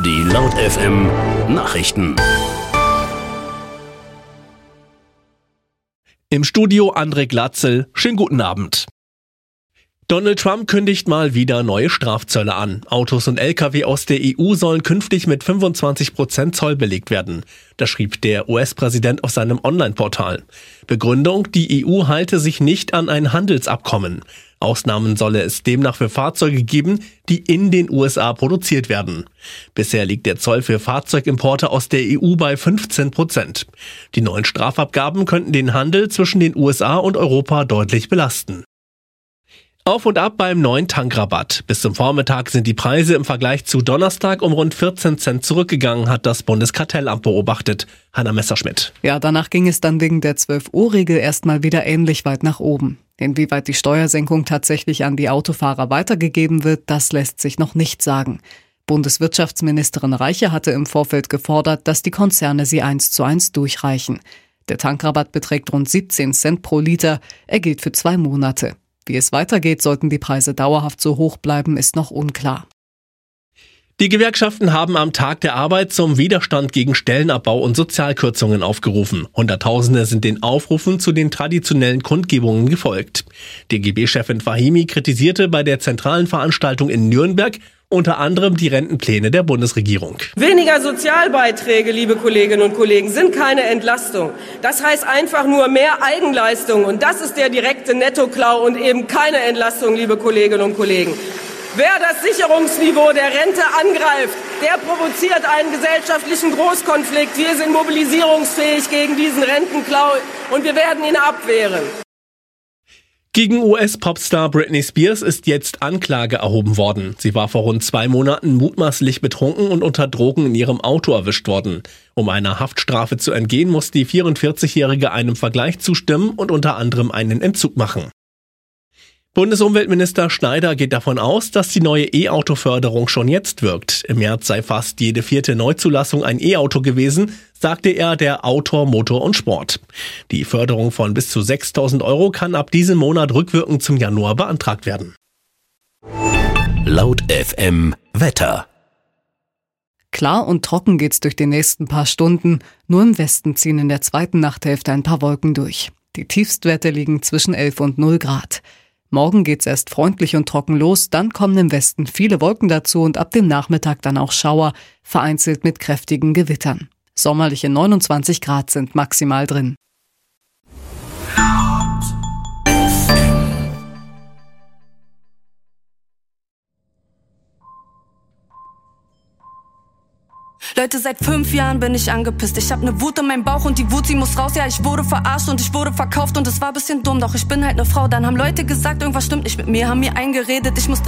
Die Laut FM Nachrichten. Im Studio André Glatzel. Schönen guten Abend. Donald Trump kündigt mal wieder neue Strafzölle an. Autos und Lkw aus der EU sollen künftig mit 25% Zoll belegt werden. Das schrieb der US-Präsident auf seinem Online-Portal. Begründung: Die EU halte sich nicht an ein Handelsabkommen. Ausnahmen solle es demnach für Fahrzeuge geben, die in den USA produziert werden. Bisher liegt der Zoll für Fahrzeugimporte aus der EU bei 15%. Die neuen Strafabgaben könnten den Handel zwischen den USA und Europa deutlich belasten. Auf und ab beim neuen Tankrabatt. Bis zum Vormittag sind die Preise im Vergleich zu Donnerstag um rund 14 Cent zurückgegangen, hat das Bundeskartellamt beobachtet. Hanna Messerschmidt. Ja, danach ging es dann wegen der 12-Uhr-Regel erstmal wieder ähnlich weit nach oben. Inwieweit die Steuersenkung tatsächlich an die Autofahrer weitergegeben wird, das lässt sich noch nicht sagen. Bundeswirtschaftsministerin Reiche hatte im Vorfeld gefordert, dass die Konzerne sie 1:1 durchreichen. Der Tankrabatt beträgt rund 17 Cent pro Liter. Er gilt für 2 Monate. Wie es weitergeht, sollten die Preise dauerhaft so hoch bleiben, ist noch unklar. Die Gewerkschaften haben am Tag der Arbeit zum Widerstand gegen Stellenabbau und Sozialkürzungen aufgerufen. Hunderttausende sind den Aufrufen zu den traditionellen Kundgebungen gefolgt. DGB-Chefin Fahimi kritisierte bei der zentralen Veranstaltung in Nürnberg unter anderem die Rentenpläne der Bundesregierung. Weniger Sozialbeiträge, liebe Kolleginnen und Kollegen, sind keine Entlastung. Das heißt einfach nur mehr Eigenleistung. Und das ist der direkte Nettoklau und eben keine Entlastung, liebe Kolleginnen und Kollegen. Wer das Sicherungsniveau der Rente angreift, der provoziert einen gesellschaftlichen Großkonflikt. Wir sind mobilisierungsfähig gegen diesen Rentenklau und wir werden ihn abwehren. Gegen US-Popstar Britney Spears ist jetzt Anklage erhoben worden. Sie war vor rund 2 Monaten mutmaßlich betrunken und unter Drogen in ihrem Auto erwischt worden. Um einer Haftstrafe zu entgehen, muss die 44-Jährige einem Vergleich zustimmen und unter anderem einen Entzug machen. Bundesumweltminister Schneider geht davon aus, dass die neue E-Auto-Förderung schon jetzt wirkt. Im März sei fast jede 4. Neuzulassung ein E-Auto gewesen, sagte er der Autor Motor und Sport. Die Förderung von bis zu 6.000 € kann ab diesem Monat rückwirkend zum Januar beantragt werden. Laut FM Wetter. Klar und trocken geht's durch die nächsten paar Stunden. Nur im Westen ziehen in der zweiten Nachthälfte ein paar Wolken durch. Die Tiefstwerte liegen zwischen 11 und 0 Grad. Morgen geht's erst freundlich und trocken los, dann kommen im Westen viele Wolken dazu und ab dem Nachmittag dann auch Schauer, vereinzelt mit kräftigen Gewittern. Sommerliche 29 Grad sind maximal drin. Leute, seit 5 Jahren bin ich angepisst. Ich hab ne Wut in meinem Bauch und die Wut, sie muss raus. Ja, ich wurde verarscht und ich wurde verkauft und es war bisschen dumm. Doch ich bin halt ne Frau. Dann haben Leute gesagt, irgendwas stimmt nicht mit mir, haben mir eingeredet, ich muss